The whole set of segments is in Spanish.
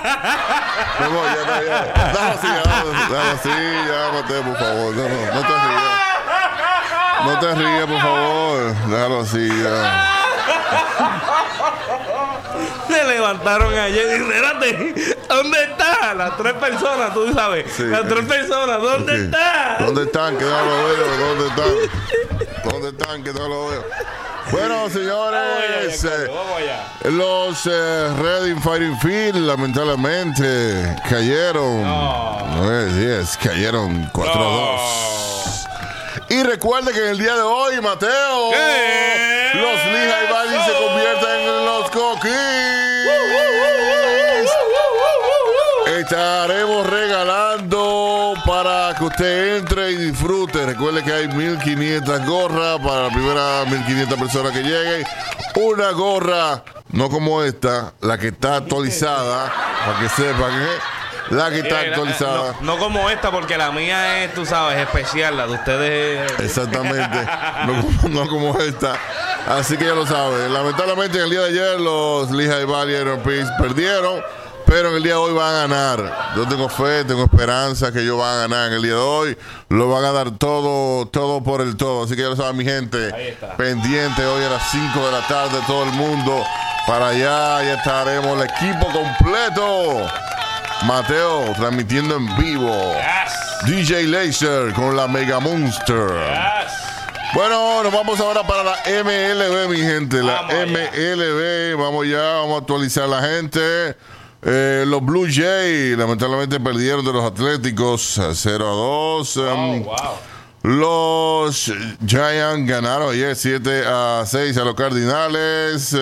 Me voy, ya. Dale así, ya, Mateo, por favor. No te rías. No te rías, por favor. Déjalo así, ya. Se levantaron ayer y espérate, ¿dónde están las 3 personas? Tú sabes, Sí, las 3 personas, ¿dónde están? ¿Dónde están? Que no lo veo. ¿Dónde están? Que no lo veo. Bueno, señores, Vamos allá. los Reading Fighting Field lamentablemente cayeron. Cayeron 4-2. Y recuerde que en el día de hoy, Mateo, los Lehigh Valley se convierten en los Cookies. Estaremos regalando para que usted entre y disfrute. Recuerde que hay 1,500 gorras para la primera 1,500 personas que lleguen. Una gorra, no como esta, la que está actualizada, para que sepan que la que está actualizada. No como esta, porque la mía es, tú sabes, especial, la de ustedes. Exactamente, no como esta. Así que ya lo saben. Lamentablemente en el día de ayer los Lehigh Valley Iron Peace perdieron, pero en el día de hoy van a ganar. Yo tengo fe, tengo esperanza que ellos van a ganar en el día de hoy. Lo van a dar todo por el todo. Así que ya lo saben, mi gente. Pendiente hoy a las 5 de la tarde, todo el mundo para allá. Ya estaremos el equipo completo. Mateo transmitiendo en vivo. DJ Laser con la Mega Monster. Bueno, nos vamos ahora para la MLB, mi gente. La MLB, vamos a actualizar a la gente. Los Blue Jays lamentablemente perdieron de los Atléticos 0-2. Los Giants ganaron ayer 7-6 a los Cardinales.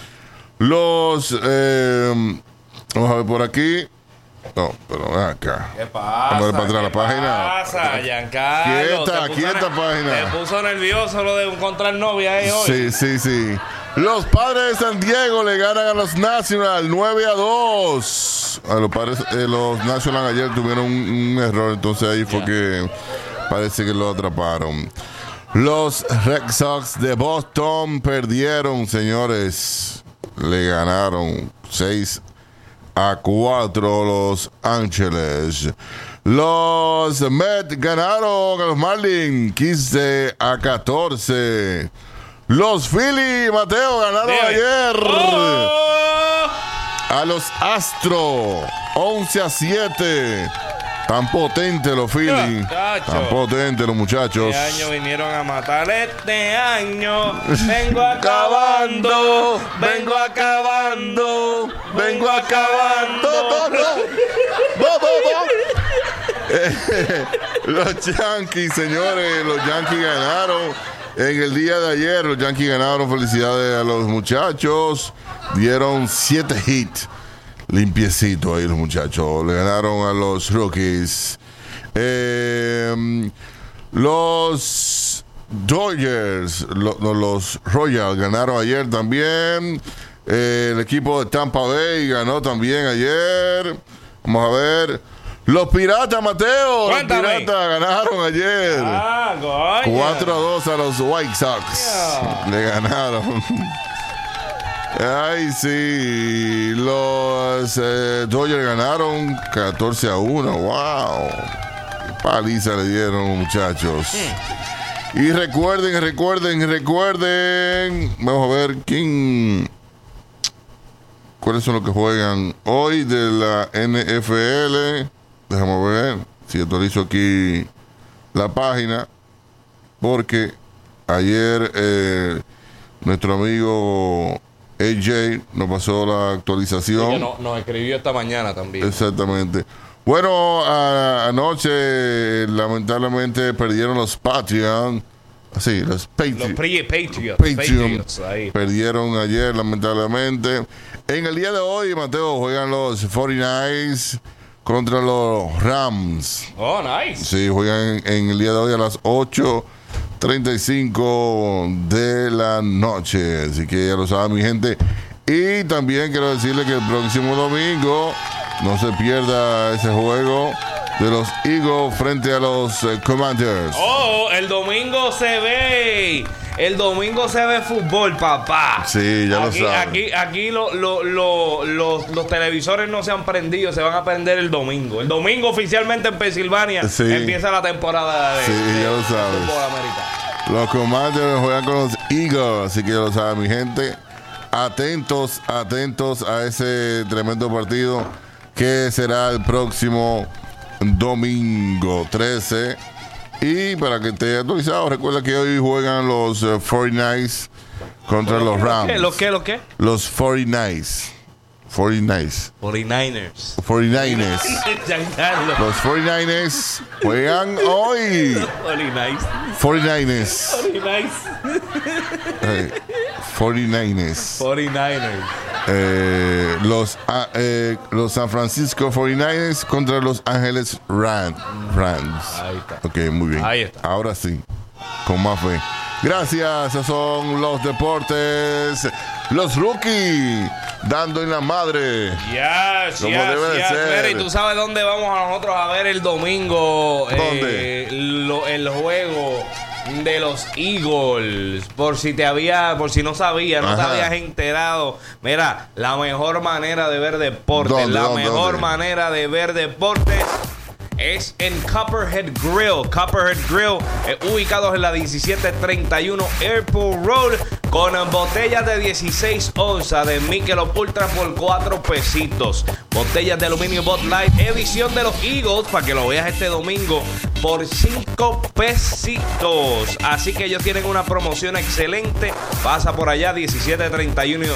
Vamos a ver por aquí. No, pero ven acá. ¿Qué pasa? Vamos a ver para atrás la página. ¿Qué pasa, Giancarlo? Quieta página. Te puso nervioso lo de encontrar novia ahí hoy. Sí. Los Padres de San Diego le ganan a los Nationals 9-2. A los Padres, los Nationals ayer tuvieron un error, entonces ahí fue que parece que lo atraparon. Los Red Sox de Boston perdieron, señores. Le ganaron 6-4 Los Ángeles. Los Mets ganaron a los Marlins 15-14. Los Phillies, Mateo, ganaron ayer a los Astros 11-7. Tan potentes los Phillies. Tan potentes los muchachos. Este año vinieron a matar. Este año vengo acabando. Los Yankees, señores, los Yankees ganaron en el día de ayer. Los Yankees ganaron. Felicidades a los muchachos. Dieron 7 hits. Limpiecito ahí los muchachos. Le ganaron a los Rockies. Los Dodgers, los Royals ganaron ayer también. El equipo de Tampa Bay ganó también ayer. Vamos a ver. Los Piratas, Mateo. Cuéntame. Los Piratas ganaron ayer. 4-2 a los White Sox. Le ganaron. Ay, sí. Los Dodgers ganaron 14-1. Wow. Qué paliza le dieron, muchachos. Y recuerden. Vamos a ver cuáles son los que juegan hoy de la NFL. Déjame ver si actualizo aquí la página. Porque ayer nuestro amigo AJ nos pasó la actualización. Nos escribió esta mañana también. Exactamente. Bueno, anoche lamentablemente perdieron los Patriots. Sí, los Patriots. Ahí. Perdieron ayer lamentablemente. En el día de hoy, Mateo, juegan los 49ers contra los Rams. Oh, nice. Sí, juegan en el día de hoy a las 8:35 de la noche. Así que ya lo saben, mi gente. Y también quiero decirle que el próximo domingo no se pierda ese juego de los Eagles frente a los Commanders. Oh, el domingo se ve el domingo se ve fútbol, papá. Sí, ya aquí, lo sabes. Aquí los televisores no se han prendido, se van a prender el domingo. El domingo oficialmente en Pensilvania empieza la temporada de ya lo sabes. fútbol americano. Los Commanders juegan con los Eagles, así que ya lo saben, mi gente. Atentos a ese tremendo partido que será el próximo domingo 13. Y para que esté actualizado, recuerda que hoy juegan los 49ers contra los Rams. ¿Los qué? Los 49ers. 49ers. 49ers. 49ers. Los 49ers juegan hoy. 49ers. 49ers. 49ers. Los San Francisco 49ers contra Los Ángeles Rams. Ahí está. Ok, muy bien. Ahí está. Ahora sí, con más fe. Gracias, esos son los deportes. Los rookies dando en la madre. Como debe de ser. Mira, y tú sabes dónde vamos a nosotros a ver el domingo. ¿Dónde? El juego de los Eagles. Por si no sabías, no te habías enterado. Mira, la mejor manera de ver deportes. ¿Dónde? Manera de ver deportes es en Copperhead Grill. Copperhead Grill, ubicados en la 1731 Airport Road, con botellas de 16 onzas de Michelob Ultra por 4 pesitos. Botellas de aluminio Bud Light, edición de los Eagles, para que lo veas este domingo, por 5 pesitos. Así que ellos tienen una promoción excelente. Pasa por allá, 1731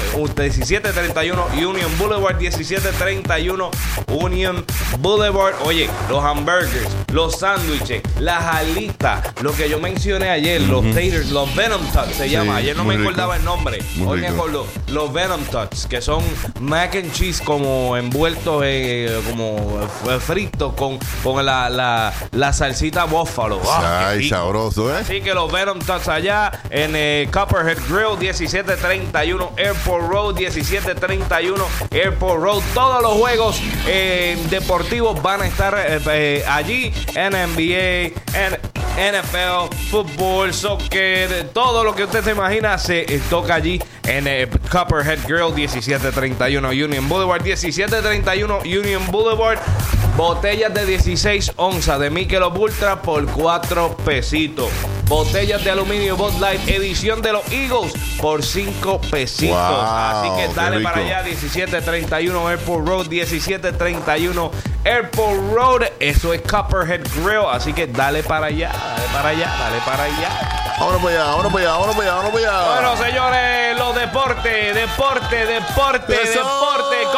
Union Boulevard, 1731 Union Boulevard. Oye, los hamburgers, los sándwiches, las alitas, lo que yo mencioné ayer, los taters, los Venom Tots se llama. Ayer no me acordaba el nombre. Hoy me acuerdo. Los Venom Tots, que son mac and cheese como envueltos, como fritos con la salsita Buffalo. Ay, sabroso, ¿eh? Así que los Venom Tots allá en Copperhead Grill, 1731 Airport Road, 1731 Airport Road. Todos los juegos deportivos van a estar allí, en NBA, en NFL, fútbol, soccer, todo lo que usted se imagina se toca allí en Copperhead Grill, 1731 Union Boulevard, 1731 Union Boulevard. Botellas de 16 onzas de Michelob Ultra por 4 pesitos. Botellas de aluminio Bud Light, edición de los Eagles, por 5 pesitos. Wow, así que dale para allá, 1731 Airport Road, 1731 Airport Road. Eso es Copperhead Grill, así que dale para allá, dale para allá, dale para allá. Vámonos para allá, vámonos para allá, vámonos para allá, vámonos para allá. Bueno, señores, los deportes.